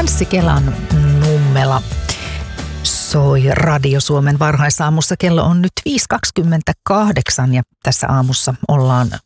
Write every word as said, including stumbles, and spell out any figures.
Anssi Kelan Nummela soi Radio Suomen varhaisaamussa. Kello on nyt viisi kaksikymmentäkahdeksan ja tässä aamussa ollaan